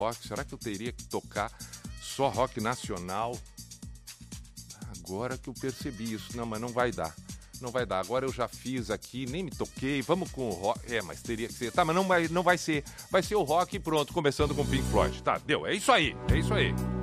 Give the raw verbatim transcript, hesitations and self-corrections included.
rock. Será que eu teria que tocar só rock nacional? Agora que eu percebi isso. Não, mas não vai dar. Não vai dar. Agora eu já fiz aqui, nem me toquei. Vamos com o rock. É, mas teria que ser. Tá, mas não vai, não vai ser. Vai ser o rock e pronto, começando com Pink Floyd. Tá, deu. É isso aí. É isso aí.